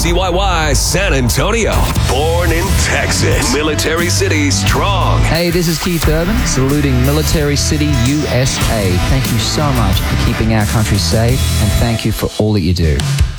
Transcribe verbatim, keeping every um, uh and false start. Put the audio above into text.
C Y Y San Antonio. Born in Texas. Military City strong. Hey, this is Keith Urban, saluting Military City, U S A. Thank you so much for keeping our country safe, and thank you for all that you do.